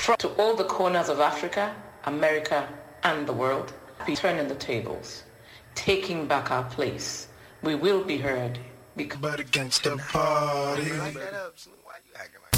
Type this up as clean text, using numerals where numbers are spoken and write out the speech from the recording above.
to all the corners of Africa, America, and the world, be turning the tables, taking back our place. We will be heard. But against the party.